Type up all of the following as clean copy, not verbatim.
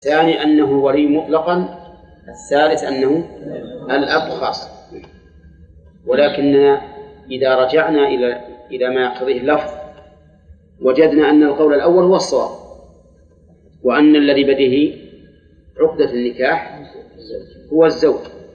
الثاني أنه الولي مطلقا، الثالث أنه الأب خاص. ولكننا إذا رجعنا إلى ما يقتضيه اللفظ وجدنا أن القول الأول هو الصواب، وأن الذي بده عقدة النكاح هو الزوج،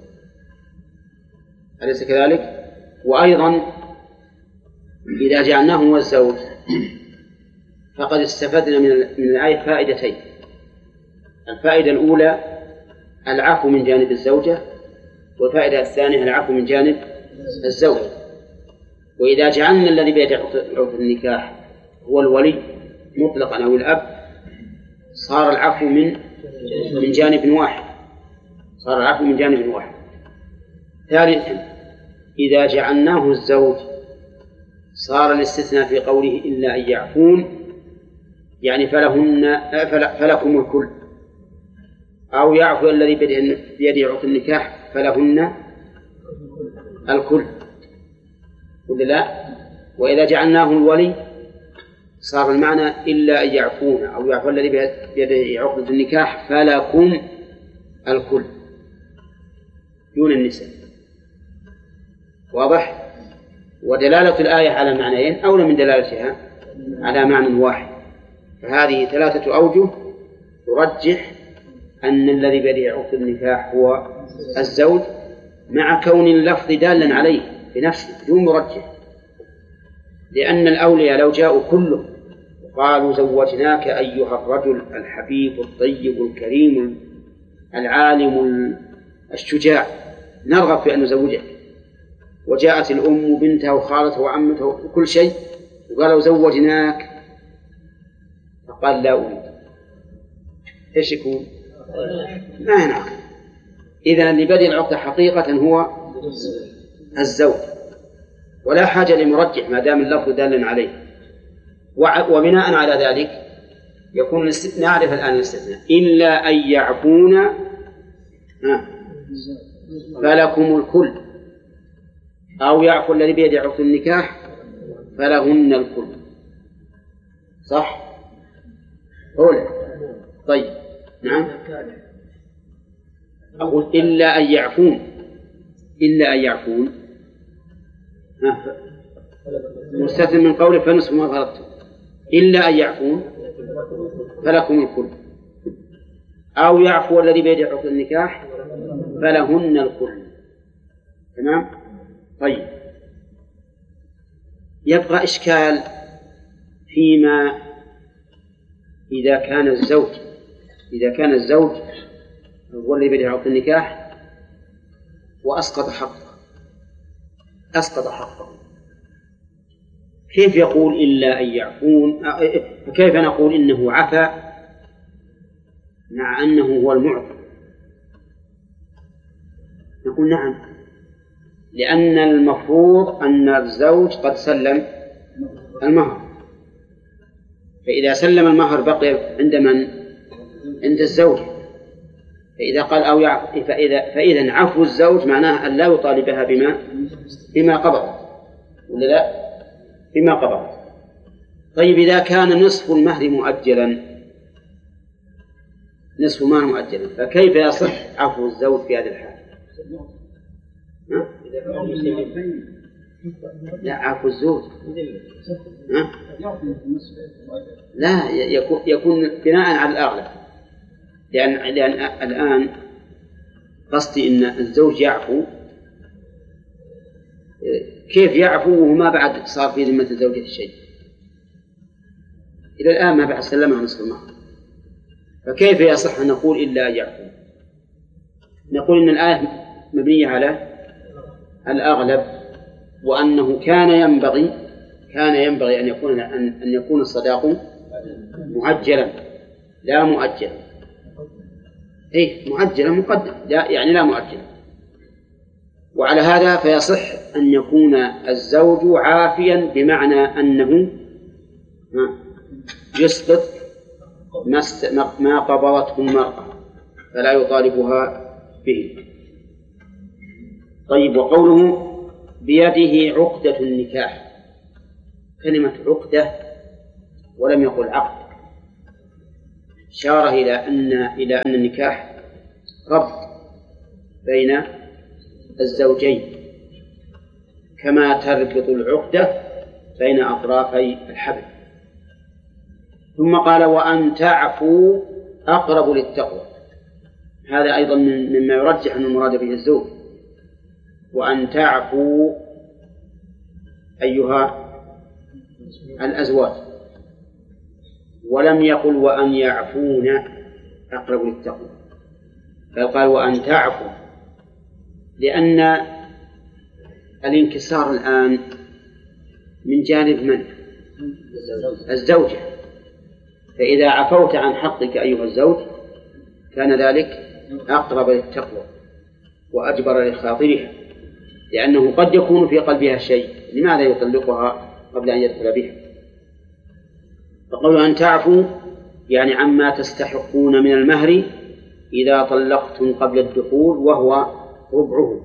أليس كذلك؟ وأيضا إذا جعلناه هو الزوج فقد استفدنا من الآية فائدتين. الفائدة الأولى العفو من جانب الزوجة، والفائدة الثانية العفو من جانب الزوج. وإذا جعلنا الذي بيدعو عقد النكاح هو الولي مطلقا أو الأب صار العفو من جانب واحد، صار العفو من جانب واحد. ثالثا إذا جعلناه الزوج صار الاستثناء في قوله إلا أن يعفون، يعني فلكم الكل، أو يعفو الذي بيده عقد النكاح فلهن الكل، ولا لا؟ وإذا جعلناه الولي صار المعنى إلا أن يعفون، أو يعفو الذي بيده عقد النكاح فلكم الكل دون النساء. واضح؟ ودلالة الآية على معنيين أولى من دلالتها على معنى واحد، فهذه ثلاثة أوجه ترجح أن الذي بيده عقد النكاح هو الزوج، مع كون اللفظ دالا عليه بنفسه بدون مرجح. لأن الأولياء لو جاءوا كله وقالوا زوجناك أيها الرجل الحبيب الطيب الكريم العالم الشجاع نرغب في أن نزوجك، وجاءت الأم وبنتها وخالتها وعمتها وكل شيء وقالوا زوجناك، فقال لا أريد، إيش يكون؟ ما ينعقل. إذا اللي بدأ العقد حقيقة هو الزوج، ولا حاجة لمرجح ما دام اللفظ دالا عليه. وبناء على ذلك يكون الاستثناء، نعرف الآن الاستثناء إلا أن يعفون فلكم الكل، أو يعفو الذي بيده عقد النكاح فلهن الكل. صح؟ أولى. طيب نعم، أقول إلا أن يعفون، إلا أن يعفون مستثنى من قوله فنصف ما فرضتم، إلا أن يعفون فلكم الكل، أو يعفو الذي بيده عقد النكاح فلهن الكل. تمام؟ طيب، يبقى إشكال فيما إذا كان الزوج هو اللي بيده عقد النكاح وأسقط حقه، كيف يقول إلا أن يعفون؟ كيف نقول إنه عفا مع أنه هو المعفى؟ نقول نعم، لأن المفروض أن الزوج قد سلم المهر، فإذا سلم المهر بقي عند من؟ عند الزوج. فإذا قال أو يعفو فإذا عفو الزوج معناه أن لا يطالبها بما قبض، ولا لا؟ بما قبض. طيب إذا كان نصف المهر مؤجلا، نصف المهر مؤجلا، فكيف يصح عفو الزوج في هذه الحال؟ لا، عفو الزوج لا يكون بناء على الأغلب، لأن الآن قصدي إن الزوج يعفو، كيف يعفو وما بعد صار في ذمة الزوجة الشيء؟ إلى الآن ما بعد سلمها نصف المهر، فكيف يصح أن نقول إلا أن يعفو؟ نقول إن الآية مبنية على الأغلب، وأنه كان ينبغي أن يكون الصداق مؤجلا لا مؤجلا. مؤجلا مقدم، يعني لا مؤجلا. وعلى هذا فيصح أن يكون الزوج عافيا، بمعنى أنه يسقط ما قبضته المرأة فلا يطالبها به. طيب، وقوله بيده عقدة النكاح، كلمة عقدة ولم يقل عقد، إشارة إلى أن النكاح ربط بين الزوجين كما تربط العقدة بين أطرافي الحبل. ثم قال وأن تعفوا أقرب للتقوى، هذا أيضا مما يرجح أن المراد به الزوج. وأن تعفوا أيها الأزواج، ولم يقل وأن يعفون أقرب للتقوى، بل قال وأن تعفوا، لأن الانكسار الآن من جانب من؟ الزوجة. فإذا عفوت عن حقك أيها الزوج كان ذلك أقرب للتقوى وأجبر لخاطرها، لأنه قد يكون في قلبها شيء، لماذا يطلقها قبل أن يدخل بها؟ فقولوا أن تعفوا يعني عما تستحقون من المهر إذا طلقتم قبل الدخول، وهو ربعه.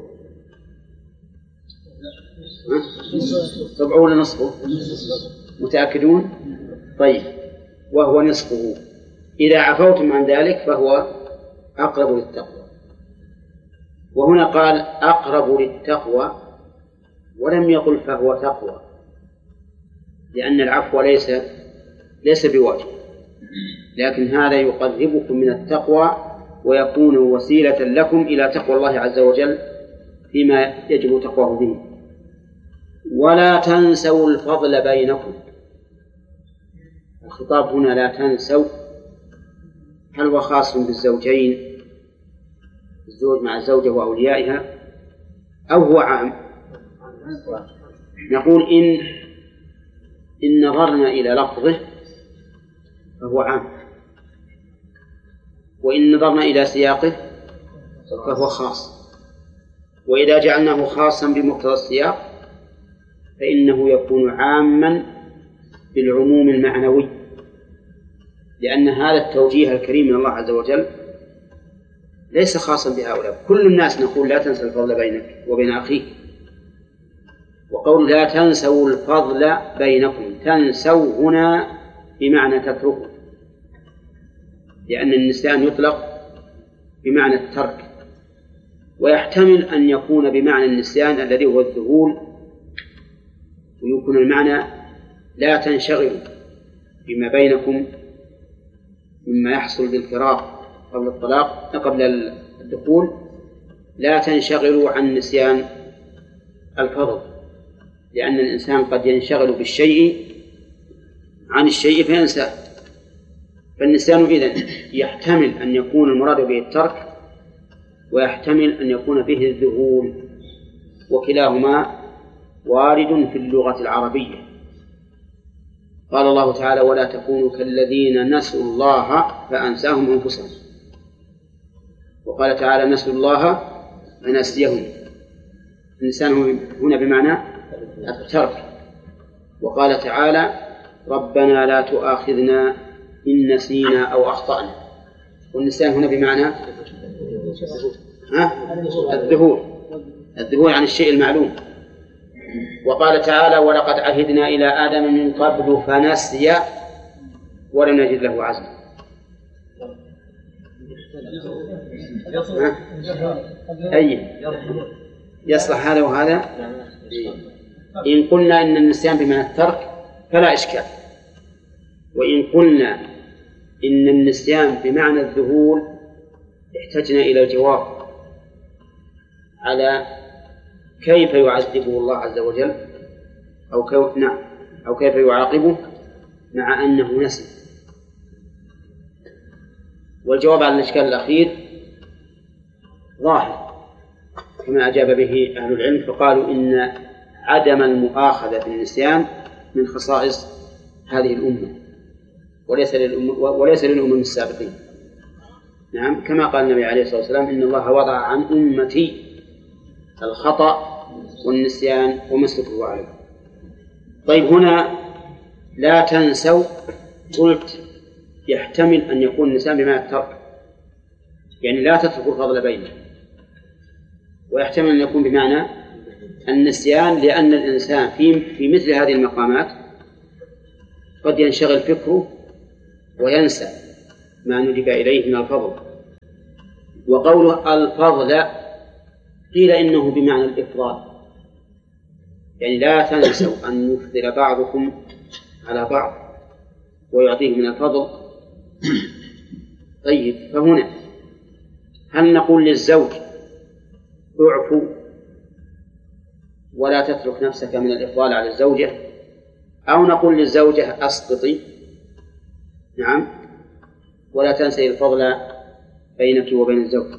ربعه ولا نصفه؟ متأكدون؟ طيب، وهو نصفه. إذا عفوتم عن ذلك فهو أقرب للتقوى. وهنا قال أقرب للتقوى ولم يقل فهو تقوى، لأن العفو ليس بواجب، لكن هذا يقربكم من التقوى ويكون وسيلة لكم إلى تقوى الله عز وجل فيما يجب تقواه به. ولا تنسوا الفضل بينكم. الخطاب هنا لا تنسوا، هل هو خاص بالزوجين، الزوج مع الزوجة وأوليائها، أو هو عام؟ نقول إن نظرنا إلى لفظه فهو عام، وإن نظرنا إلى سياقه فهو خاص. وإذا جعلناه خاصا بمقتضى السياق فإنه يكون عاما بالعموم المعنوي، لأن هذا التوجيه الكريم من الله عز وجل ليس خاصا بهؤلاء. كل الناس نقول لا تنسى الفضل بينك وبين أخيك. وقول لا تنسوا الفضل بينكم، تنسوا هنا بمعنى تتركوا، لأن النسيان يطلق بمعنى الترك، ويحتمل أن يكون بمعنى النسيان الذي هو الذهول، ويكون المعنى لا تنشغلوا بما بينكم مما يحصل بالفراق قبل الطلاق قبل الدخول، لا تنشغلوا عن نسيان الفضل، لأن الإنسان قد ينشغل بالشيء عن الشيء فينساه. فالنسيان إذن يحتمل أن يكون المراد به الترك، ويحتمل أن يكون به الذهول، وكلاهما وارد في اللغة العربية. قال الله تعالى ولا تكونوا كالذين نسوا الله فأنساهم أنفسهم، وقال تعالى نسوا الله فنسيهم. الإنسان هنا بمعنى الترك. وقال تعالى ربنا لا تؤاخذنا إن نسينا أو أخطأنا، والنسيان هنا بمعنى الذهول عن الشيء المعلوم. وقال تعالى ولقد عهدنا إلى آدم من قبل فنسي ولم نجد له عزما. أي يصلح هذا وهذا. إن قلنا إن النسيان بمعنى الترك فلا إشكال، وإن قلنا إن النسيان بمعنى الذهول احتجنا إلى الجواب على كيف يعذبه الله عز وجل أو كيف يعاقبه مع أنه نسي. والجواب على الإشكال الأخير ظاهر كما أجاب به أهل العلم، فقالوا إن عدم المؤاخذة بالنسيان من خصائص هذه الأمة وليس للأمم السابقين. نعم، كما قال النبي عليه الصلاة والسلام إن الله وضع عن أمتي الخطأ والنسيان وما استكرهوا عليه. طيب، هنا لا تنسوا، قلت يحتمل أن يكون النسيان بمعنى الترك، يعني لا تتركوا الفضل بينه، ويحتمل أن يكون بمعنى النسيان، لأن الإنسان في مثل هذه المقامات قد ينشغل فكره وينسى ما ندب إليه من الفضل. وقوله الفضل قيل إنه بمعنى الإفضال، يعني لا تنسوا أن يفضل بعضكم على بعض ويعطيه من الفضل. طيب، فهنا هل نقول للزوج اعفو ولا تترك نفسك من الإفضال على الزوجة، أو نقول للزوجة أسقطي نعم ولا تنسي الفضل بينك وبين الزوج،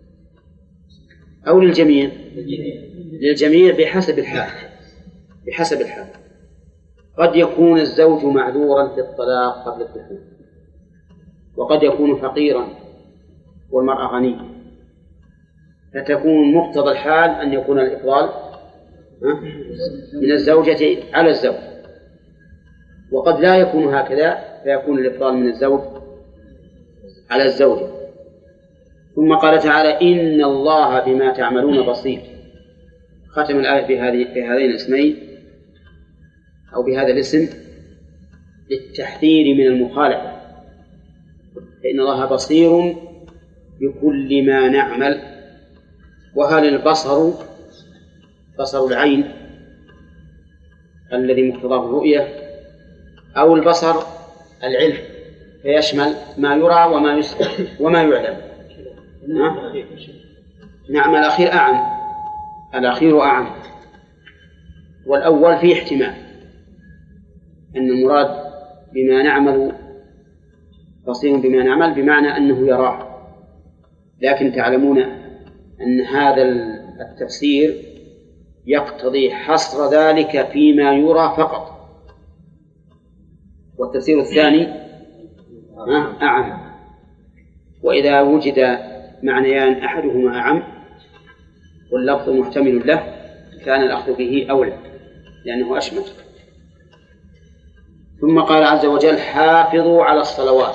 أو للجميع؟ للجميع بحسب الحال. قد يكون الزوج معذورا في الطلاق قبل الدخول، وقد يكون فقيرا والمرأة غنية، فتكون مقتضى الحال أن يكون الإفضال من الزوجة على الزوج، وقد لا يكون هكذا فيكون الإفضال من الزوج على الزوجة. ثم قال تعالى إن الله بما تعملون بصير. ختم الآية بهذين الاسمين أو بهذا الاسم للتحذير من المخالفة، فإن الله بصير بكل ما نعمل. وهل البصر بصر العين الذي مقتضاه الرؤية، أو البصر العلم فيشمل ما يرى وما يسمع وما يعلم؟ نعم، الأخير أعم، والأول فيه احتمال أن المراد بما نعمل بصير بما نعمل بمعنى أنه يراه، لكن تعلمون أن هذا التفسير يقتضي حصر ذلك فيما يرى فقط، والتفسير الثاني أعم. وإذا وجد معنيان أحدهما أعم واللفظ محتمل له كان الأخذ به أولى لأنه أشمل. ثم قال عز وجل حافظوا على الصلوات.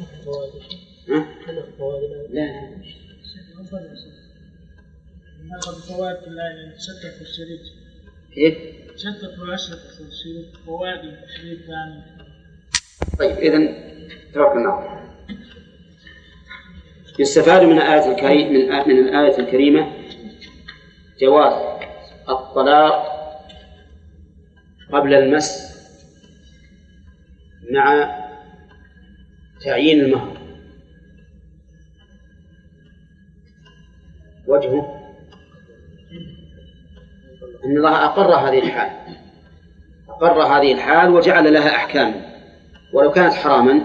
لا فوائد الله شتت في الشريك. كيف؟ شتت وأشرت في الشريك فوائد الشريك ثاني. طيب، إذن توكلنا. يستفاد من الآية الكريمة جواز الطلاق قبل المس مع تعيين المهر. وجهه أن الله أقر هذه الحال وجعل لها أحكام، ولو كانت حراما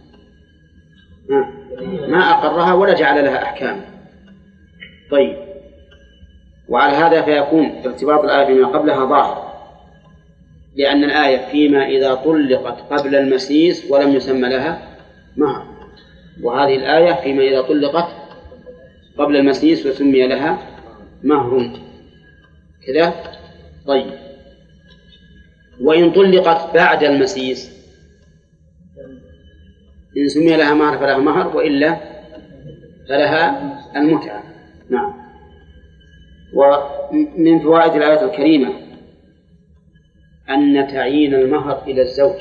ما أقرها ولا جعل لها أحكام. طيب، وعلى هذا فيكون ارتباط الآية بما قبلها ظاهر، لأن الآية فيما إذا طلقت قبل المسيس ولم يسمى لها مهر، وهذه الآية فيما إذا طلقت قبل المسيس وسمي لها مهر كذا. طيب، وإن طلقت بعد المسيس إن سمي لها مهر فلها مهر، وإلا فلها المتعة. نعم. ومن فوائد الآية الكريمة أن تعيين المهر إلى الزوج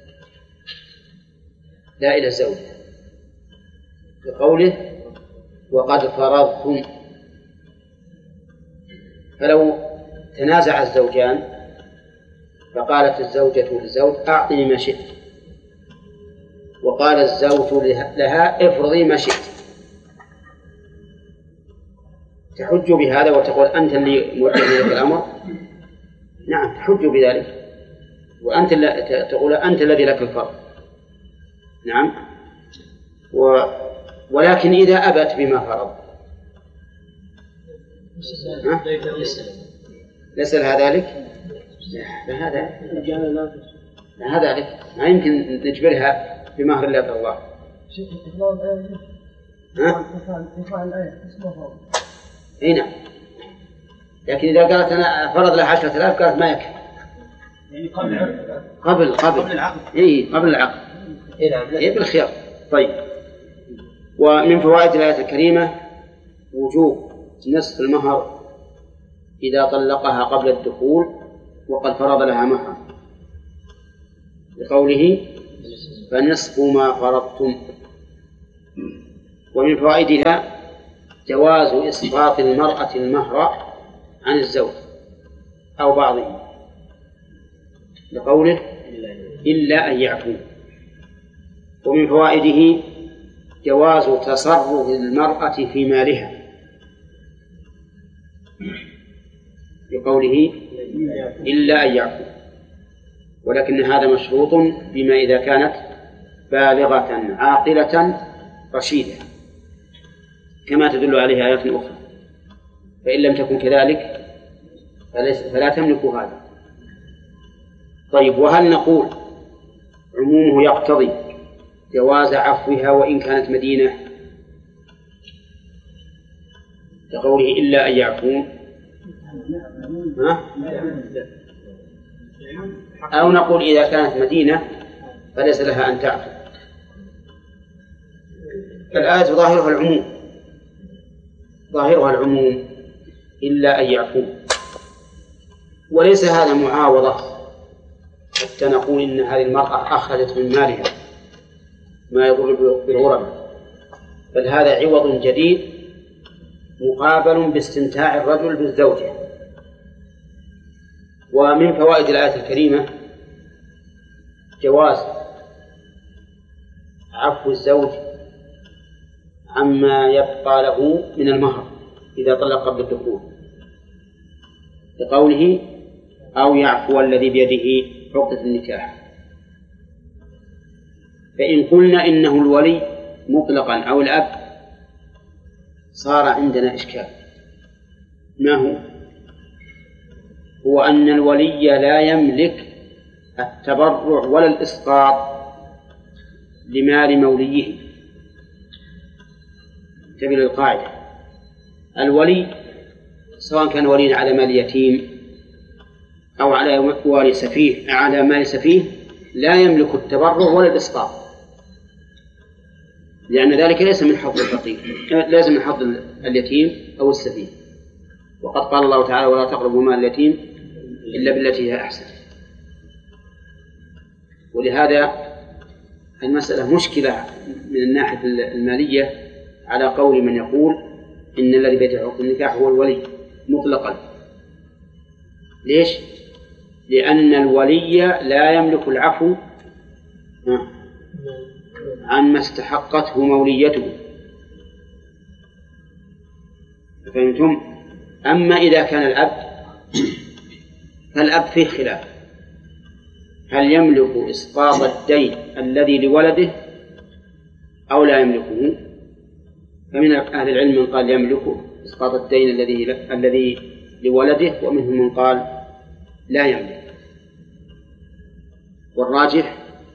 لا إلى الزوج، بقوله وقد فرضتم. فلو تنازع الزوجان فقالت الزوجة للزوج أعطني ما شئت، وقال الزوج لها افرضي ما شئت، تحج بهذا وتقول أنت اللي موجه لك الأمر؟ نعم، تحج بذلك، وأنت تقول أنت الذي لك الفرض. نعم. ولكن إذا أبت بما فرض ليس لها ذلك؟ لا ذلك ما يمكن نجبرها بمهر الله في الله. اي نعم، لكن إذا قالت أنا فرض لها 10,000 قالت ما يكفي، يعني قبل العقد. قبل العقد. بالخيار. طيب، ومن فوائد الآية الكريمة وجوب نصف المهر إذا طلقها قبل الدخول وقد فرض لها مهرا، بقوله فنصف ما فرضتم. ومن فوائدها جواز إسقاط المرأة المهر عن الزوج أو بعضه، لقوله إلا أن يعفو. ومن فوائده جواز تصرف المرأة في مالها، بقوله إلا أن يعفو، ولكن هذا مشروط بما إذا كانت بالغة عاقلة رشيدة كما تدل عليه آيات أخرى، فإن لم تكن كذلك فلا تملك هذا. طيب، وهل نقول عمومه يقتضي جواز عفوها وإن كانت مدينة كقوله إلا أن يعفون، أو نقول إذا كانت مدينة فليس لها أن تعفو؟ الآية ظاهرها العموم إلا أن يعفو، وليس هذا معاوضة حتى نقول إن هذه المرأة أخرجت من مالها ما يضر بالغرم، بل هذا عوض جديد مقابل باستمتاع الرجل بالزوجة. ومن فوائد الآية الكريمة جواز عفو الزوج عما يبقى له من المهر إذا طلق قبل الدخول، لقوله أو يعفو الذي بيده عقدة النكاح. فإن قلنا إنه الولي مطلقا أو الأب صار عندنا إشكال. ما هو أن الولي لا يملك التبرع ولا الإسقاط لمال موليه. انتبه للقاعدة، الولي سواء كان وليا على مال يتيم أو على مال سفيه لا يملك التبرع ولا الإسقاط، لأن ذلك ليس من حظ الفقير، لازم من حظ اليتيم أو السفيه. وقد قال الله تعالى ولا تقربوا مال اليتيم إلا بالتي هي أحسن. ولهذا المسألة مشكلة من الناحية المالية على قول من يقول إن الذي بيده عقد النكاح هو الولي مطلقا. ليش؟ لأن الولي لا يملك العفو عما استحقته موليته. فهمتم؟ أما إذا كان الأب فالأب فيه خلاف، هل يملك إسقاط الدين الذي لولده أو لا يملكه؟ فمن أهل العلم من قال يملكه إسقاط الدين الذي لولده، ومنهم من قال لا يملك. والراجح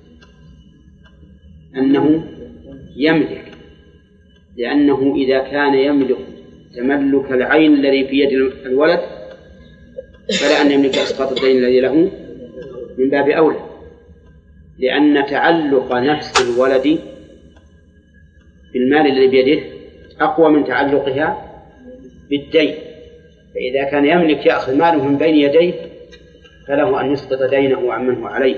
أنه يملك، لأنه إذا كان يملك تملك العين الذي في يد الولد فلا أن يملك إسقاط الدين الذي له من باب أولى، لأن تعلق نفس الولد بالمال الذي بيده أقوى من تعلقها بالدين. فإذا كان يملك يأخذ ماله من بين يديه فله أن يسقط دينه عمن هو عليه.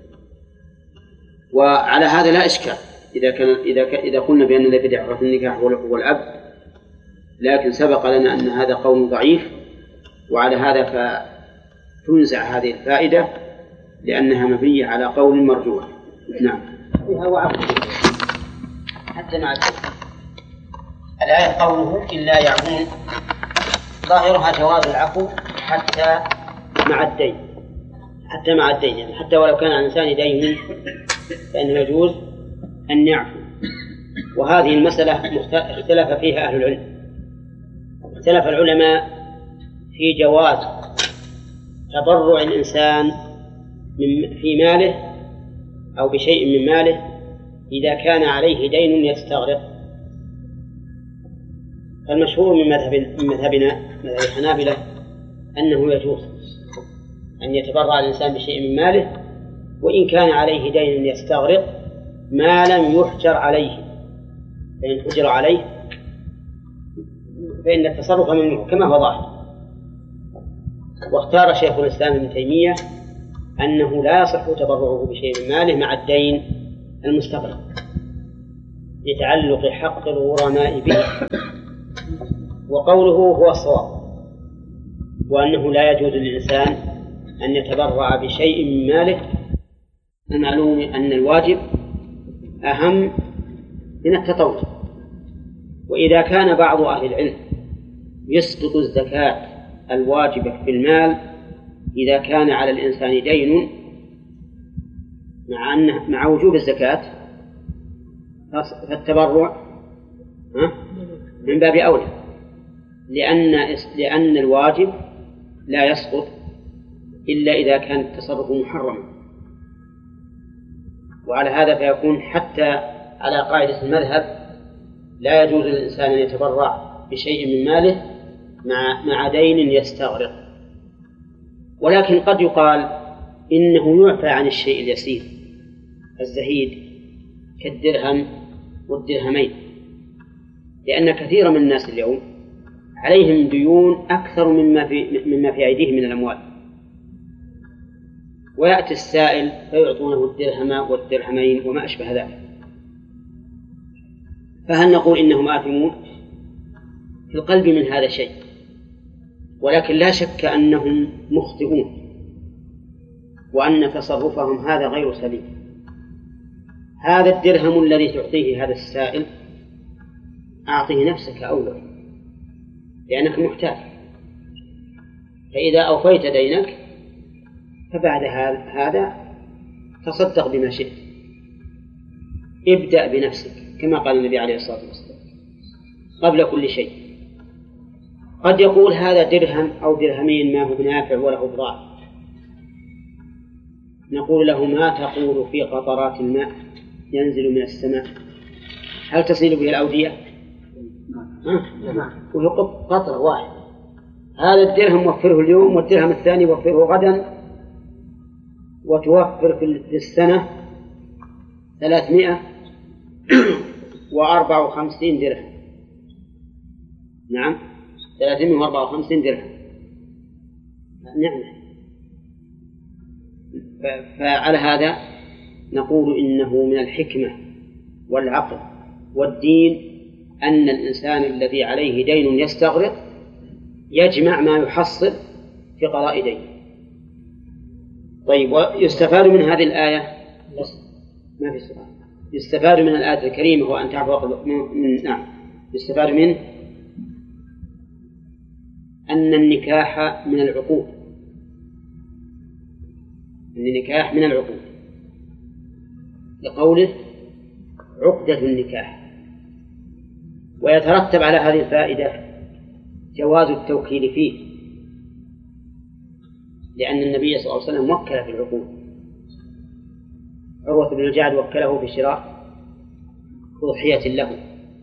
وعلى هذا لا إشكال إذا قلنا بأن الذي بيده عقد النكاح هو الأب، لكن سبق لنا أن هذا قول ضعيف، وعلى هذا فتنزع هذه الفائدة لأنها مبنية على قول مرجوح. نعم، هو عفو حتى مع الآية قوله إلا يعفون ظاهرها جواز العفو حتى مع الدين، يعني حتى ولو كان على الإنسان دين فإنه يجوز أن يعفو. وهذه المسألة اختلف فيها أهل العلم. اختلف العلماء في جواز تبرع الإنسان في ماله أو بشيء من ماله إذا كان عليه دين يستغرق. فالمشهور من مذهبنا مذهب الحنابلة أنه يجوز أن يتبرع الإنسان بشيء من ماله وإن كان عليه دين يستغرق ما لم يحجر عليه، فإن حجر عليه فإن التصرف منه كما هو ظاهر. واختار شيخ الإسلام ابن تيمية أنه لا يصح تبرعه بشيء من ماله مع الدين المستغرق، لتعلق حق الغرماء به، وقوله هو الصواب، وأنه لا يجوز للإنسان أن يتبرع بشيء من ماله. المعلوم أن الواجب أهم من التطوع. وإذا كان بعض أهل العلم يسقط الزكاة الواجبة في المال إذا كان على الإنسان دين مع وجوب الزكاة، فالتبرع من باب أولى، لأن الواجب لا يسقط إلا إذا كان التصرف محرما. وعلى هذا فيكون حتى على قاعدة المذهب لا يجوز للإنسان أن يتبرع بشيء من ماله مع دين يستغرق. ولكن قد يقال إنه يعفى عن الشيء اليسير الزهيد كالدرهم والدرهمين، لأن كثيرا من الناس اليوم عليهم ديون أكثر مما في أيديهم من الأموال، ويأتي السائل فيعطونه الدرهم والدرهمين وما أشبه ذلك. فهل نقول إنهم آثمون؟ في القلب من هذا شيء، ولكن لا شك أنهم مخطئون، وأن تصرفهم هذا غير سليم. هذا الدرهم الذي تعطيه هذا السائل أعطيه نفسك أولا، لأنك محتاج، فإذا أوفيت دينك فبعد هذا تصدق بما شئت. ابدأ بنفسك كما قال النبي عليه الصلاة والسلام قبل كل شيء. قد يقول هذا درهم أو درهمين ما هو بنافع وله ضرار، نقول له ما تقول في قطرات الماء ينزل من السماء، هل تصير به الأودية؟ وهو قطر واحد. هذا الدرهم وفره اليوم والدرهم الثاني وفره غدا، وتوفر في السنة 354 درهم. نعم 354 درهم نعم. فعلى هذا نقول إنه من الحكمة والعقل والدين أن الإنسان الذي عليه دين يستغرق يجمع ما يحصل في قضاء دين. طيب، ويستفاد من هذه الآية ما في سؤال. يستفاد من الآية الكريمة وأن تعفو نعم يستفاد منه أن النكاح من العقود، أن النكاح من العقود، لقوله عقدة النكاح. ويترتب على هذه الفائدة جواز التوكيل فيه، لأن النبي صلى الله عليه وسلم وكل في العقود. عروة بن الجعد وكله في شراء أضحية له،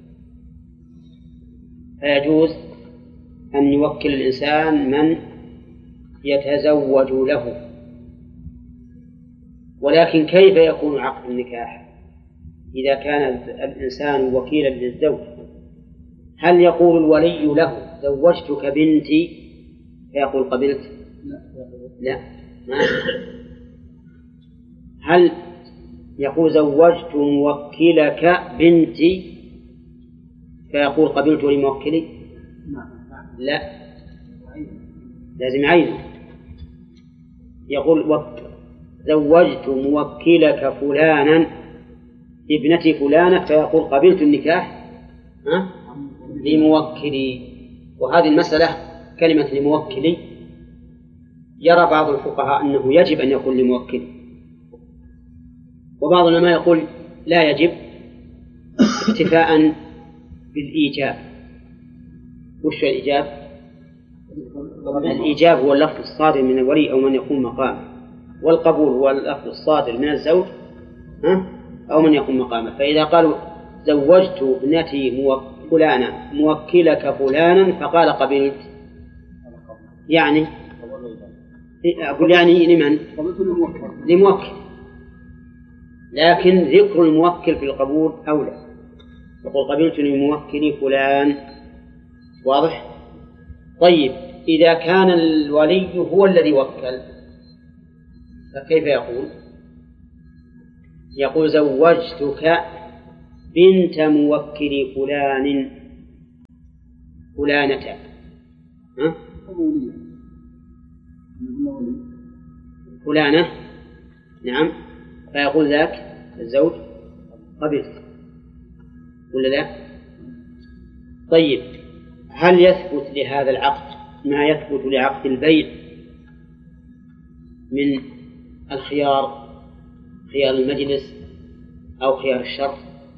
فيجوز أن يوكل الإنسان من يتزوج له. ولكن كيف يكون عقد النكاح إذا كان الإنسان وكيلا للزوج؟ هل يقول الولي له زوجتك بنتي فيقول قبلت؟ لا. هل يقول زوجت موكلك بنتي فيقول قبلت لموكلي؟ لا، لازم عينه. يقول زوجت موكلك فلانا ابنتي فلانة فيقول قبلت النكاح لموكلي. وهذه المسألة كلمة لموكلي يرى بعض الفقهاء أنه يجب أن يكون لموكلي، وبعض العلماء يقول لا يجب اكتفاء بالإيجاب. وش الإيجاب؟ الإيجاب هو اللفظ الصادر من الولي أو من يكون مقامه، والقبول هو اللفظ الصادر من الزوج أو من يكون مقامه. فإذا قالوا زوجت ابنتي فلانا موكلك فلانا فقال قبلت، يعني أقول يعني لمن؟ لموكل، لكن ذكر الموكل في القبول أولى. يقول قبلت لموكلي فلان. واضح؟ طيب، إذا كان الولي هو الذي وكل فكيف يقول؟ يقول زوجتك بنت موكل فلان فلانة. فلانة، نعم، فيقول ذاك الزوج قبلت ولا لا؟ طيب، هل يثبت لهذا العقد ما يثبت لعقد البيع من الخيار، خيار المجلس أو خيار الشرط؟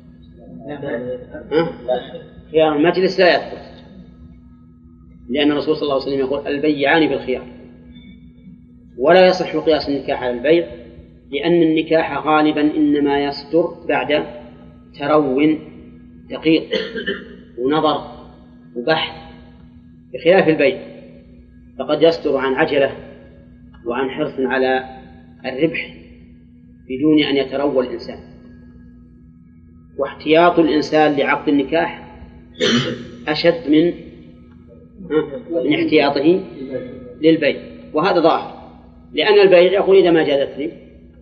خيار المجلس لا يثبت، لأن الرسول صلى الله عليه وسلم يقول البيعان بالخيار، ولا يصح قياس النكاح على البيع، لأن النكاح غالبا إنما يصدر بعد ترو دقيق ونظر وبحث، بخلاف البيع فقد يصدر عن عجلة وعن حرص على الربح بدون أن يتروى الإنسان. واحتياط الإنسان لعقد النكاح أشد من احتياطه للبيع، وهذا ظاهر، لأن البيع يقول إذا ما جازت لي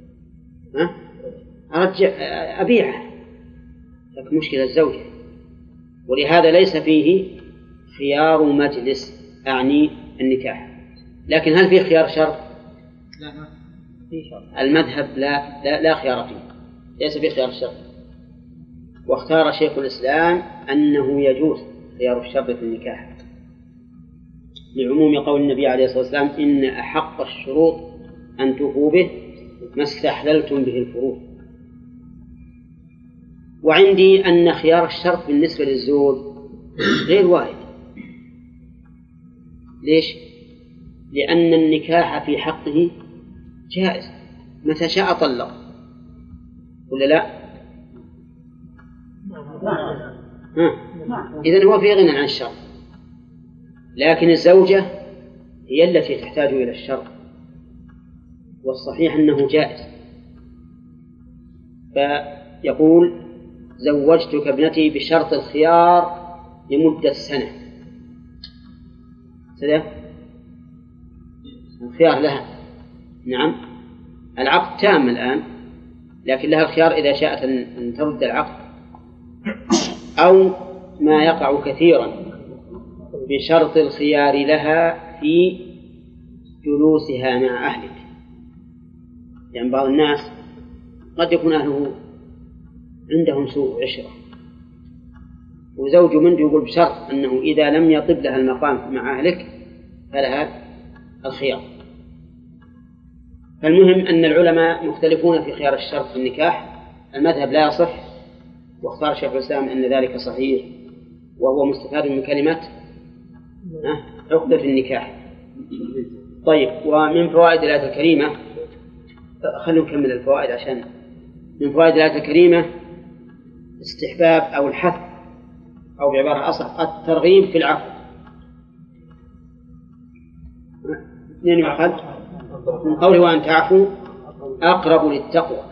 أرجع أبيعه، لكن مشكلة الزوجة، ولهذا ليس فيه خيار مجلس أعني النكاح. لكن هل فيه خيار شرط؟ لا. المذهب لا خيار فيه، ليس فيه خيار شرط. واختار شيخ الإسلام أنه يجوز خيار الشرط في النكاح لعموم قول النبي عليه الصلاة والسلام إن أحق الشروط أن توفوا به ما استحللتم به الفروض. وعندي أن خيار الشرط بالنسبة للزوج غير وارد. ليش؟ لأن النكاح في حقه جائز، متى شاء طلق ولا لا؟ إذن هو في غنى عن الشرط، لكن الزوجة هي التي تحتاج إلى الشرط، والصحيح أنه جائز. فيقول زوجتك ابنتي بشرط الخيار لمدة سنة، الخيار لها، نعم، العقد تام الآن، لكن لها الخيار إذا شاءت أن ترد العقد، أو ما يقع كثيرا بشرط الخيار لها في جلوسها مع أهلك، لأن يعني بعض الناس قد يكون أهله عندهم سوء عشرة، وزوج منه يقول بشرط أنه إذا لم يطب لها المقام مع أهلك فلها الخيار. فالمهم أن العلماء مختلفون في خيار الشرط في النكاح، المذهب لا يصح، واختار شيخ الإسلام أن ذلك صحيح، وهو مستفاد من كلمة عقدة النكاح. طيب، ومن فوائد الآية الكريمة، خلوا نكمل الفوائد عشان من فوائد الآية الكريمة استحباب أو الحث أو بعبارة أصح الترغيب في العفو. اثنين يؤخذ من قوله وأن تعفوا أقرب للتقوى،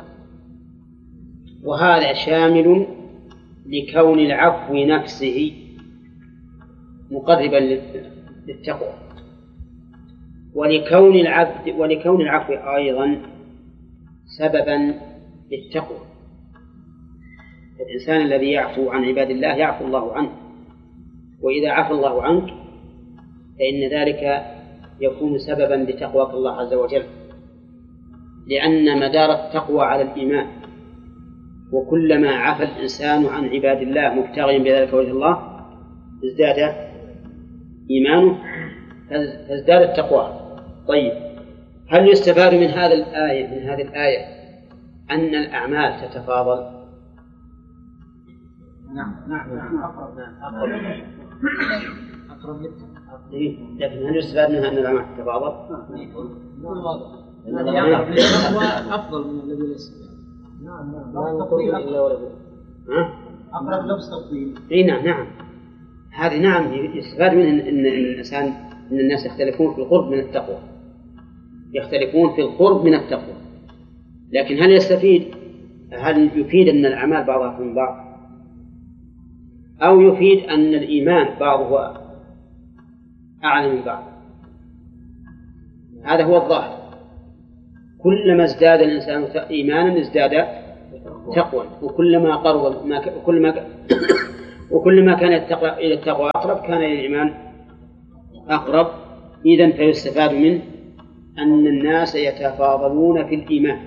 وهذا شامل لكون العفو نفسه مقربا للتقوى، ولكون العفو أيضا سببا للتقوى. الإنسان الذي يعفو عن عباد الله يعفو الله عنه، وإذا عفى الله عنك فإن ذلك يكون سببا لتقواك الله عز وجل، لأن مدار التقوى على الإيمان، وكلما عفى الإنسان عن عباد الله مبتغيا بذلك وجه الله ازداد إيمانه فازداد التقوى. طيب، هل يستفاد من هذه الآية أن الأعمال تتفاضل؟ نعم أقرب لكن هل يستفاد منها أن الأعمال تتفاضل؟ أفضل من الذي ليس. نعم لا نقول إلا ولا أقرب لفظ تفضيل. نعم هذه نعم يستفاد منها أن الإنسان أن الناس يختلفون في القرب من التقوى، يختلفون في القرب من التقوى، لكن هل يفيد أن الأعمال بعضها من بعض، أو يفيد أن الإيمان بعضه أعلى من بعض؟ هذا هو الظاهر، كلما ازداد الإنسان إيمانا ازداد تقوى، وكلما قرب وكلما كان إلى التقوى أقرب كان للإيمان أقرب. إذن فيستفاد منه أن الناس يتفاضلون في الإيمان،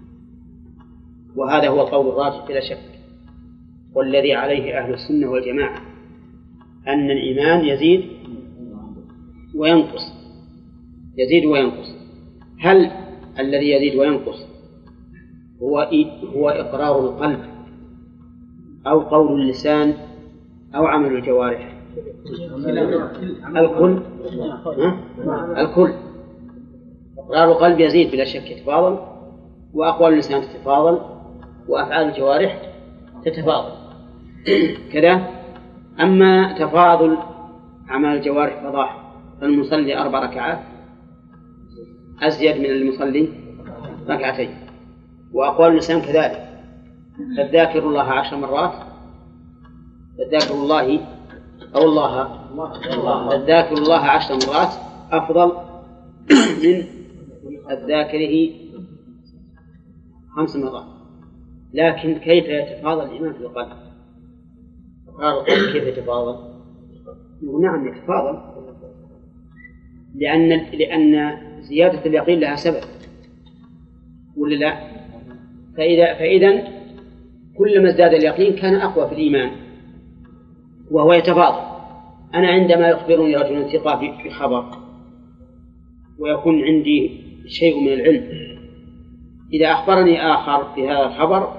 وهذا هو القول الراجح بلا شك، والذي عليه أهل السنة والجماعة، أن الإيمان يزيد وينقص، يزيد وينقص. هل الذي يزيد وينقص هو إقرار القلب أو قول اللسان أو عمل الجوارح؟ الكل. الكل. إقرار القلب يزيد بلا شك، يتفاضل، وأقوال اللسان تتفاضل، وأفعال الجوارح تتفاضل كذا. أما تفاضل أعمال الجوارح فالمصلي 4 ركعات أزيد من المصلي 2 ركعتين، وأقوال اللسان كذلك. فالذاكر الله 10 مرات، الذاكر الله الذاكر الله 10 مرات أفضل من الذاكره 5 مرات. لكن كيف يتفاضل الإيمان في القلب؟ إقرار القلب كيف يتفاضل؟ نعم يتفاضل، لأن زيادة اليقين لها سبب، ولا لا؟ فإذا كلما ازداد اليقين كان أقوى في الإيمان، وهو يتفاضل. أنا عندما يخبرني رجل ثقة في خبر ويكون عندي شيء من العلم، إذا أخبرني آخر في هذا الخبر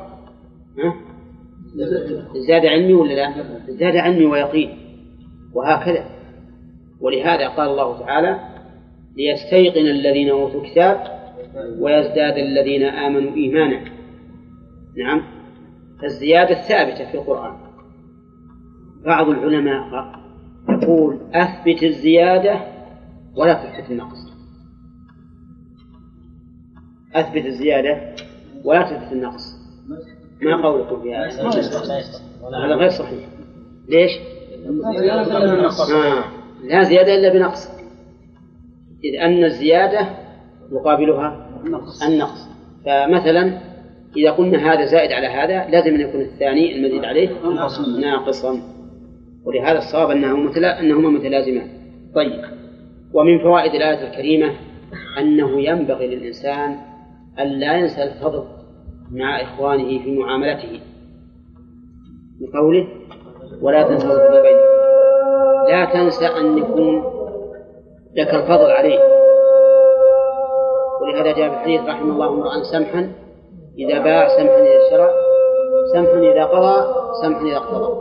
زاد علمي ولا لا؟ زاد علمي ويقين، وهكذا. ولهذا قال الله تعالى: ليستيقن الذين أوتوا الكتاب ويزداد الذين آمنوا إيمانا. نعم، فالزيادة ثابتة في القرآن. بعض العلماء يقول: أثبت الزيادة ولا تثبت النقص. أثبت الزيادة ولا تثبت النقص. ما قولكم في هذا؟ هذا غير صحيح. ليش؟ لا زيادة إلا بنقص، إذ أن الزيادة يقابلها النقص. فمثلا إذا قلنا هذا زائد على هذا لازم أن يكون الثاني المزيد عليه ناقصا، ولهذا الصواب أنهما متلازمان. طيب، ومن فوائد الآية الكريمة أنه ينبغي للإنسان أن لا ينسى الفضل مع إخوانه في معاملته، بقوله: ولا تنسوا الفضل بينكم. لا تنسى أن يكون لك الفضل عليه. ولهذا جاء في الحديث: رحم الله امرأ سمحا إذا باع، سمحا إذا اشترى، سمحا إذا قضى، سمحا إذا اقتضى.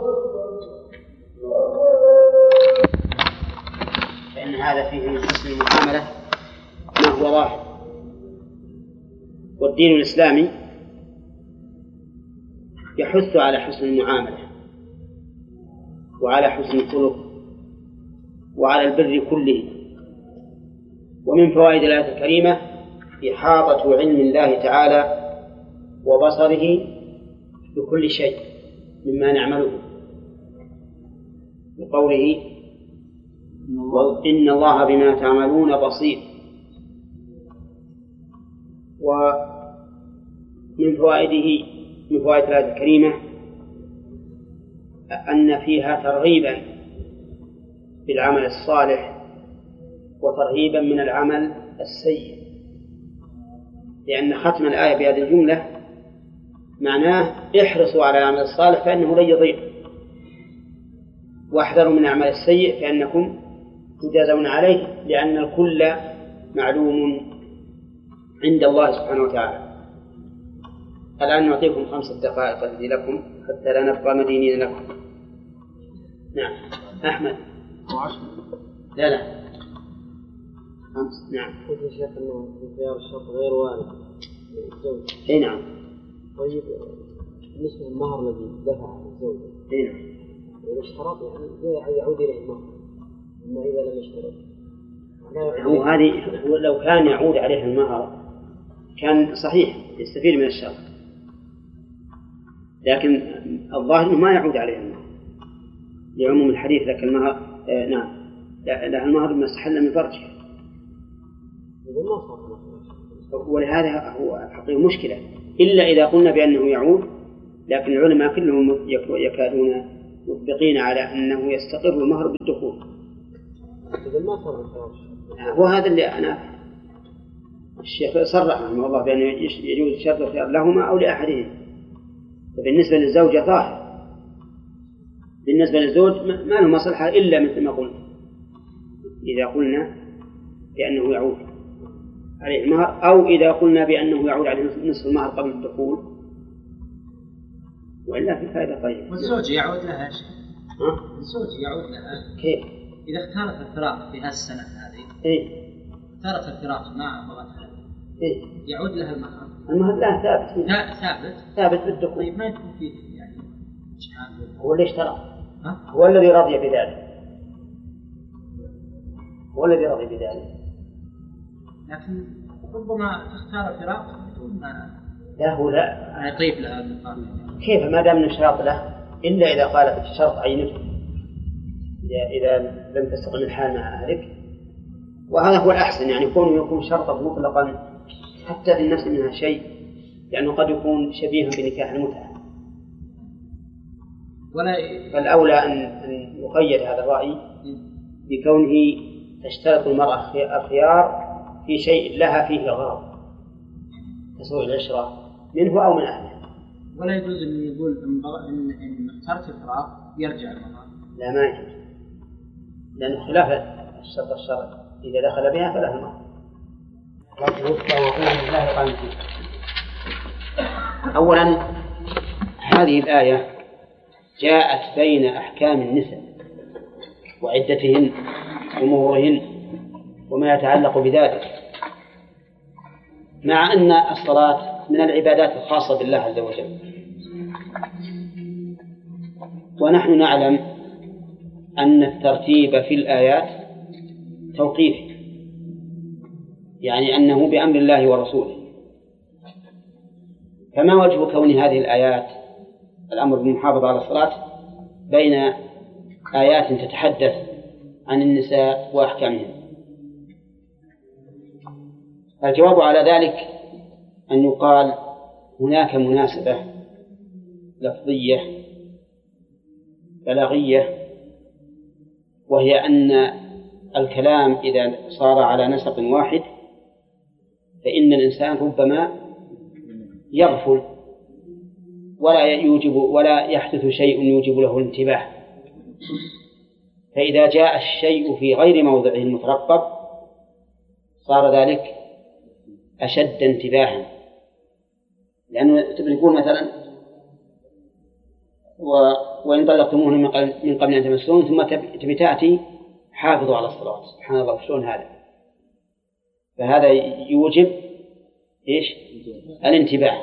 فإن هذا فيه من حسن المعاملة ما هو ظاهر. والدين الإسلامي يحث على حسن المعاملة وعلى حسن الخلق وعلى البر كله. ومن فوائد الآية الكريمة إحاطة علم الله تعالى وبصره بكل شيء مما نعمله، بقوله: إن الله بما تعملون بصير. ومن فوائد الآية الكريمة أن فيها ترغيبا بالعمل الصالح وترهيبا من العمل السيء، لأن ختم الآية بهذه الجملة معناه: احرصوا على العمل الصالح فإنه لن يضيع، واحذروا من العمل السيء فإنكم تجازون عليه، لأن الكل معلوم عند الله سبحانه وتعالى. الآن نعطيكم 5 دقائق التي لكم حتى لا نبقى مدينين لكم. نعم أحمد. لا 5. نعم. قلت يا شيخ أنه اختيار الشرط غير وارد للزوج. أي نعم. طيب بالنسبة للمهر الذي دفع الزوج. أي نعم. إذا اشترط يعني يعود إليه المهر، أما إذا لم يشترط لو كان يعود عليه المهر كان صحيح يستفيد من الشرط، لكن الظاهر أنه ما يعود عليه المهر لعموم الحديث. لك المهر نعم، لا المهر ما استحل من فرجه، ولهذا هو حقيقة مشكلة. إلا إذا قلنا بأنه يعود لكن العلماء كلهم يكادون مطبقين على أنه يستقر المهر بالدخول. إذا ما صار الخيار وهذا اللي أنا الشيخ صرح رحمه الله بأنه يجوز شرط الخيار لهما أو لأحدهم. بالنسبة للزوجة ظاهر، بالنسبة للزوج ما له مصلحة إلا مثل ما قلنا إذا قلنا بأنه يعود عليه المهر، أو إذا قلنا بأنه يعود عليه نصف المهر قبل الدخول، وإلا في فائدة طيبة. والزوج يعود لها شيء. الزوج يعود لها كيف؟ إذا اختارت الفراق في هالسنة هذه اختارت الفراق ما أبغتها يعود لها المهر. المهر لا ثابت بالدخول. طيب ما يكون فيه يعني هو اللي اشترى، هو الذي رضي بذلك، هو الذي رضي بذلك. لكن ربما تختار الفراق بدون لا هو لا يطيب لها المقابل. كيف ما دام نشاط له إلا إذا قالت الشرط عينته، إذا لم تستقم الحال مع أهلك، وهذا هو الأحسن، يعني يكون شرطا مطلقا حتى في النفس منها شيء، لأنه قد يكون شبيها بنكاح المتعة. فالأولى أن يقيد هذا الرأي بكونه تشترط المرأة الخيار في شيء لها فيه غرض كسوء العشرة منه أو من أهله. ولا يجوز أن يقول إن اخترت الفراق يرجع المرأة. لا ما يجوز، لأنه خلاف الشرط الشرعي، إذا دخل بها فله المهر. أولا هذه الآية جاءت بين أحكام النساء وعدتهن وأمورهن وما يتعلق بذلك، مع أن الصلاة من العبادات الخاصة بالله عز وجل، ونحن نعلم أن الترتيب في الآيات توقيفي، يعني أنه بأمر الله ورسوله. فما وجه كون هذه الآيات الأمر بالمحافظة على الصلاة بين آيات تتحدث عن النساء وأحكامهن؟ الجواب على ذلك أن يقال هناك مناسبة لفظية بلاغية، وهي أن الكلام إذا صار على نسق واحد فإن الإنسان ربما يغفل ولا يحدث شيء يوجب له الانتباه، فإذا جاء الشيء في غير موضعه المترقب صار ذلك أشد انتباها. لأنه يقول مثلا وإن طلقتموهن من قبل أن تمسوهن ثم تبي تأتي حافظوا على الصلاة، سبحان الله شلون هذا؟ فهذا يوجب إيش؟ الانتباه.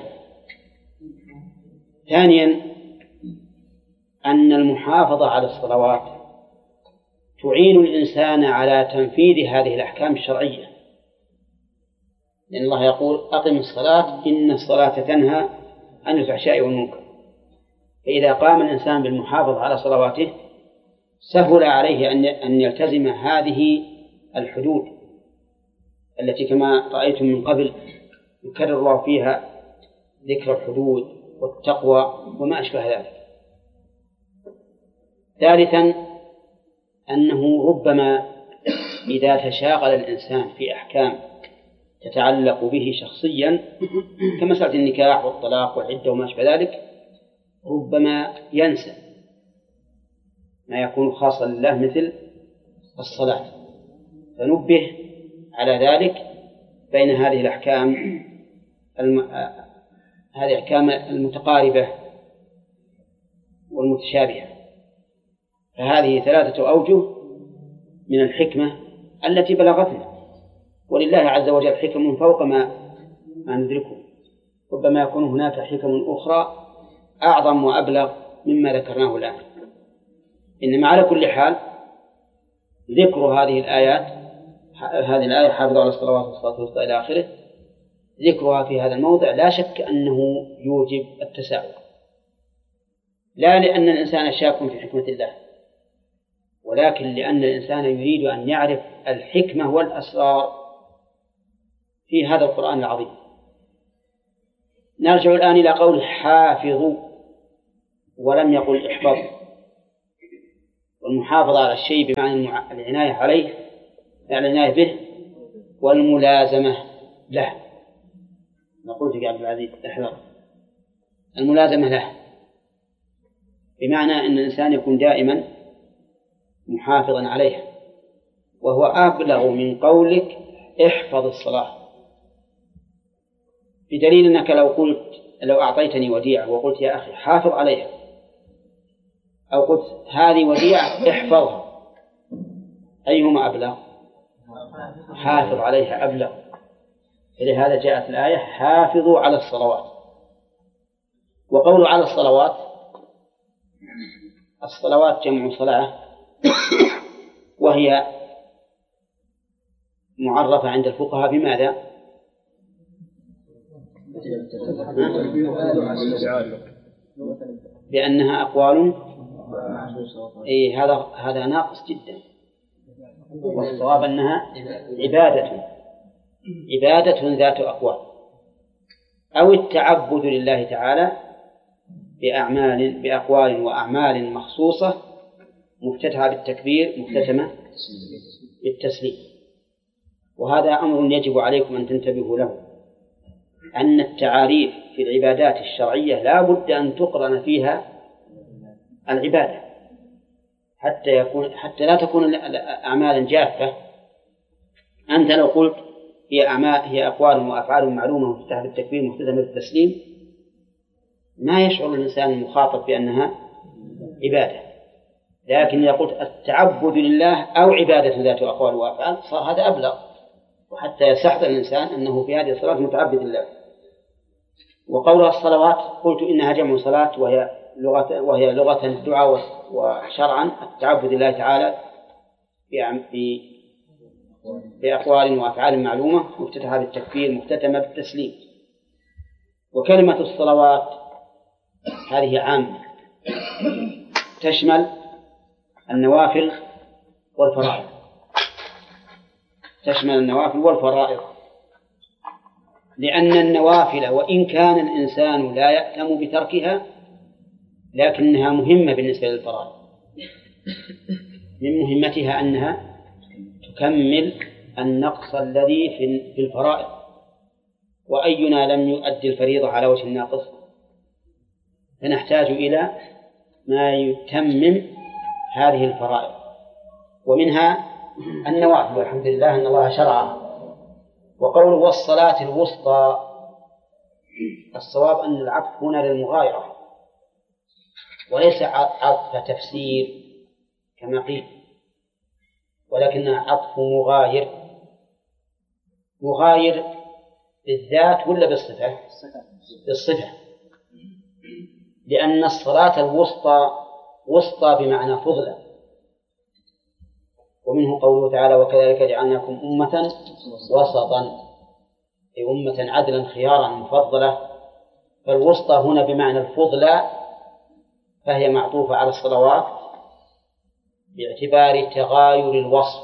ثانيا أن المحافظة على الصلوات تعين الإنسان على تنفيذ هذه الأحكام الشرعية، لأن الله يقول أقم الصلاة إن الصلاة تنهى عن الفحشاء والمنكر. فإذا قام الإنسان بالمحافظة على صلواته سهل عليه أن يلتزم هذه الحدود التي كما رأيتم من قبل يكرر الله فيها ذكر الحدود والتقوى وما أشبه ذلك. ثالثا أنه ربما إذا تشاغل الإنسان في أحكام تتعلق به شخصيا كمسألة النكاح والطلاق والعدة وما أشبه ذلك ربما ينسى ما يكون خاصا لله مثل الصلاة، فنبه على ذلك بين هذه الأحكام هذه الأحكام المتقاربة والمتشابهة. فهذه 3 أوجه من الحكمة التي بلغتنا، ولله عز وجل حكم فوق ما ندركه، ربما يكون هناك حكم أخرى أعظم وأبلغ مما ذكرناه الآن. إنما على كل حال ذكر هذه الآية حافظوا على الصلوات والصلاة الوسطى إلى آخره، ذكرها في هذا الموضع لا شك أنه يوجب التساؤل، لا لأن الإنسان شاك في حكمة الله، ولكن لأن الإنسان يريد أن يعرف الحكمة والأسرار في هذا القرآن العظيم. نرجع الآن إلى قول حافظوا ولم يقل احفظ. والمحافظة على الشيء بمعنى العناية عليه، يعني العناية به والملازمة له. نقول في عبد العزيز احذر، الملازمة له بمعنى أن الإنسان يكون دائما محافظا عليها، وهو أبلغ من قولك احفظ الصلاة، بدليل أنك لو أعطيتني وديعة وقلت يا أخي حافظ عليها، أو قلت هذه وديعة احفظها، أيهما أبلغ؟ حافظ عليها أبلغ. فلهذا جاءت الآية حافظوا على الصلوات. وقول على الصلوات، الصلوات جمع صلاة، وهي معرفة عند الفقهاء بماذا؟ بأنها أقوال. هذا ناقص جدا، والصواب أنها عبادة ذات أقوال، أو التعبد لله تعالى بأقوال وأعمال مخصوصة مفتتحة بالتكبير مختتمة بالتسليم. وهذا أمر يجب عليكم أن تنتبهوا له، أن التعاريف في العبادات الشرعية لا بد أن تقرن فيها العبادة حتى لا تكون أعمالا جافة. أنت لو قلت هي أقوال وأفعال معلومة مفتتحة بالتكبير مختتمة بالتسليم، ما يشعر الإنسان المخاطب بأنها عبادة. لكن إذا قلت التعبد لله أو عبادة ذات أقوال وأفعال صار هذا أبلغ، وحتى يستحضر الإنسان أنه في هذه الصلاة متعبد لله. وقولها الصلوات قلت إنها جمع صلاة، وهي لغة الدعاء، وشرعا التعبد لله تعالى بأقوال وأفعال معلومة مفتتحة بالتكبير مختتمة بالتسليم. وكلمة الصلوات هذه عامة تشمل النوافل والفرائض، لأن النوافل وإن كان الإنسان لا يأتم بتركها لكنها مهمة بالنسبة للفرائض. من مهمتها أنها تكمل النقص الذي في الفرائض، وأينا لم يؤدي الفريضة على وجه الناقص، فنحتاج إلى ما يتمم هذه الفرائض. ومنها النوافل، والحمد لله أن الله شرعها. وقوله والصلاة الوسطى، الصواب أن العطف هنا للمغايرة وليس عطف تفسير كما قيل، ولكنها عطف مغاير بالذات ولا بالصفة؟ بالصفة، لأن الصلاة الوسطى وسطى بمعنى فضلة. ومنه قوله تعالى وكذلك جعلناكم أمة وسطا، أي أمة عدلا خيارا مفضلة. فالوسطى هنا بمعنى الفضلة، فهي معطوفة على الصلوات باعتبار تغاير الوصف.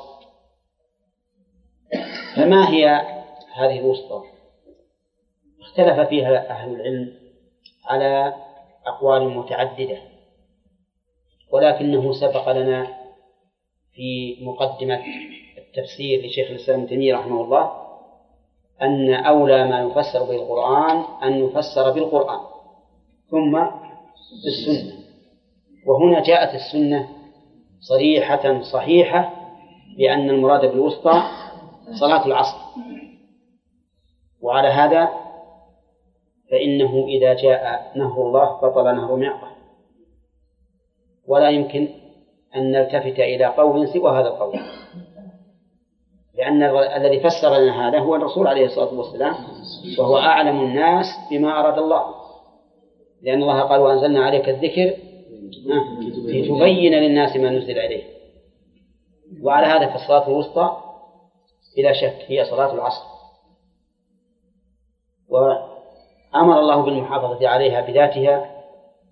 فما هي هذه الوسطى؟ اختلف فيها أهل العلم على أقوال متعددة، ولكنه سبق لنا في مقدمة التفسير لشيخ الإسلام ابن تيمية رحمه الله أن أولى ما يفسر به القرآن أن يفسر بالقرآن ثم بالسنة. وهنا جاءت السنة صريحة صحيحة بأن المراد بالوسطى صلاة العصر. وعلى هذا فإنه إذا جاء نهر الله بطل نهر معقل، ولا يمكن أن نلتفت إلى قول سوى هذا القول، لأن الذي فسر لنا هذا هو الرسول عليه الصلاة والسلام، وهو أعلم الناس بما أراد الله، لأن الله قال وأنزلنا عليك الذكر لتبين للناس ما نزل إليه. وعلى هذا فالصلاة الوسطى بلا شك هي صلاة العصر، وأمر الله بالمحافظة عليها بذاتها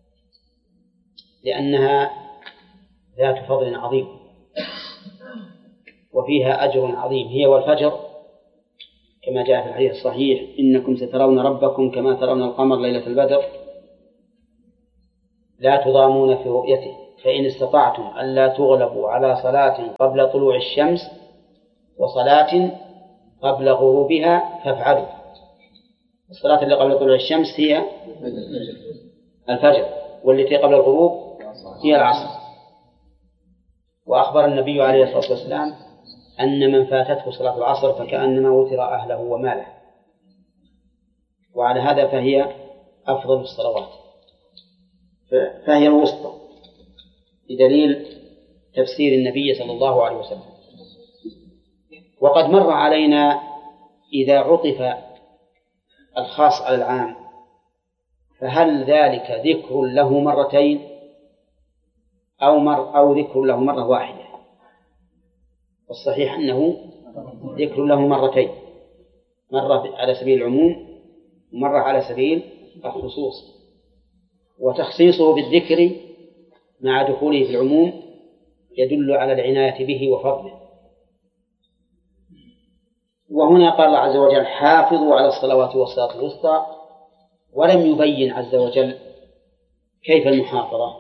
لأنها ذات فضل عظيم وفيها أجر عظيم. هي والفجر كما جاء في الحديث الصحيح إنكم سترون ربكم كما ترون القمر ليلة البدر لا تضامون في رؤيته، فإن استطعتم ألا تغلبوا على صلاة قبل طلوع الشمس وصلاة قبل غروبها فافعلوا. الصلاة اللي قبل طلوع الشمس هي الفجر، والتي قبل الغروب هي العصر. وأخبر النبي عليه الصلاة والسلام أن من فاتته صلاة العصر فكأنما وتر أهله وماله، وعلى هذا فهي أفضل الصلوات، فهي الوسطى بدليل تفسير النبي صلى الله عليه وسلم. وقد مر علينا إذا عطف الخاص على العام فهل ذلك ذكر له مرتين أو ذكر له مرة واحدة؟ والصحيح أنه ذكر له مرتين، مرة على سبيل العموم ومرة على سبيل الخصوص. وتخصيصه بالذكر مع دخوله في العموم يدل على العناية به وفضله. وهنا قال الله عز وجل حافظوا على الصلوات والصلاة الوسطى، ولم يبين عز وجل كيف المحافظة،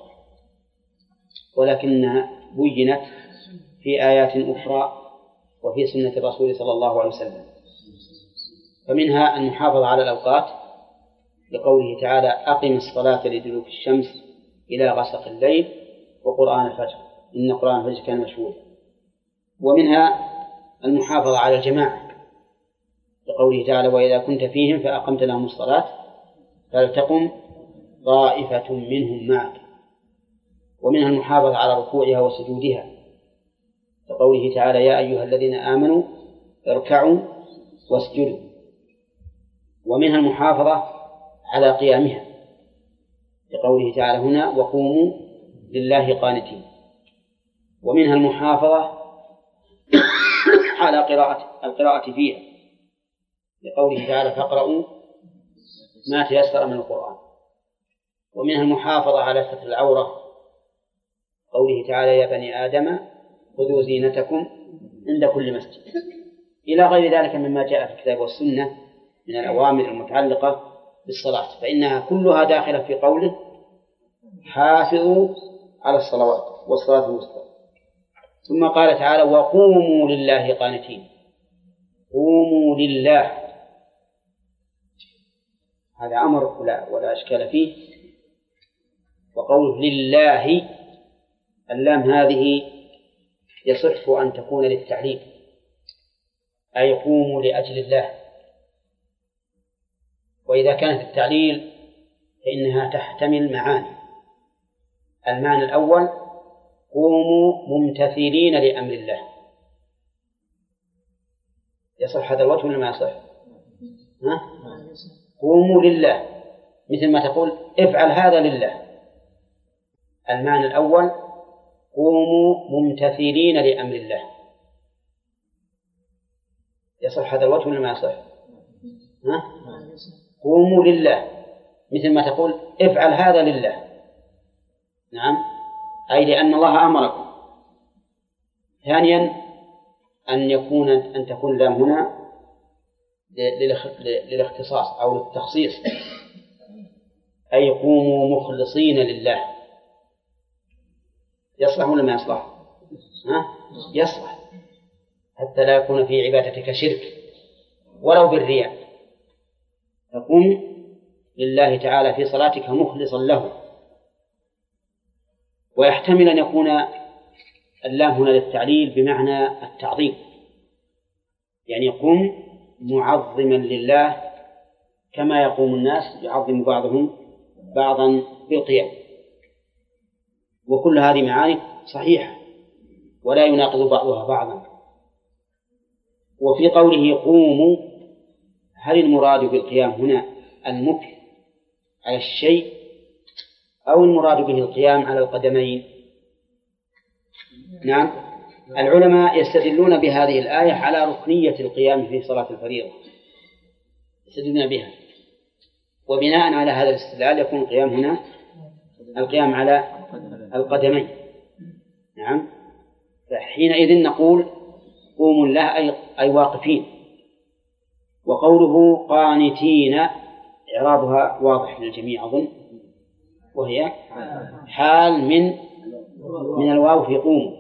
ولكنها بينت في آيات أخرى وفي سنة الرسول صلى الله عليه وسلم. فمنها المحافظة على الأوقات لقوله تعالى أقم الصلاة لدلوك الشمس إلى غسق الليل وقرآن الفجر إن قرآن الفجر كان مشهودا. ومنها المحافظة على الجماعة لقوله تعالى وإذا كنت فيهم فأقمت لهم الصلاة فلتقم طائفة منهم معك. ومنها المحافظة على ركوعها وسجودها لقوله تعالى يا أيها الذين آمنوا اركعوا واسجدوا. ومنها المحافظة على قيامها لقوله تعالى هنا وقوموا لله قانتين. ومنها المحافظة على القراءة فيها لقوله تعالى فاقرؤوا ما تيسر من القرآن. ومنها المحافظة على ستر العورة قوله تعالى يا بني آدم خذوا زينتكم عند كل مسجد، إلى غير ذلك مما جاء في الكتاب والسنة من الأوامر المتعلقة بالصلاة، فإنها كلها داخلة في قوله حافظوا على الصلوات والصلاة الوسطى. ثم قال تعالى وقوموا لله قانتين. قوموا لله هذا أمر ولا أشكال فيه. وقوله لله اللام هذه يصح أن تكون للتعليم أي قوموا لأجل الله. وإذا كانت التعليل فإنها تحتمل معاني. المعنى الأول قوموا ممتثلين لأمر الله. يصح هذا الوجه ولا ما يصح؟ قوموا لله مثل ما تقول افعل هذا لله. المعنى الأول قوموا ممتثلين لأمر الله. يصح هذا الوجه ولا ما يصح؟ قوموا لله مثل ما تقول افعل هذا لله. نعم أي لأن الله أمركم. ثانيا أن تكون اللام هنا للاختصاص أو للتخصيص أي قوموا مخلصين لله. يصلح ولا ما يصلح؟ يصلح حتى لا يكون في عبادتك شرك ولو بالرياء. فقم لله تعالى في صلاتك مخلصا له. ويحتمل أن يكون اللام هنا للتعليل بمعنى التعظيم، يعني قم معظما لله كما يقوم الناس يعظم بعضهم بعضا بالقيام. وكل هذه معاني صحيحة ولا يناقض بعضها بعضا. وفي قوله قوموا هل المراد بالقيام هنا المكث على الشيء أو المراد به القيام على القدمين؟ نعم العلماء يستدلون بهذه الآية على ركنية القيام في صلاة الفريضة، يستدلون بها، وبناء على هذا الاستدلال يكون القيام هنا القيام على القدمين. نعم فحينئذ نقول قوموا الله أي واقفين. وقوله قانتين إعرابها واضح للجميع أظن، وهي حال من الواو في قوم.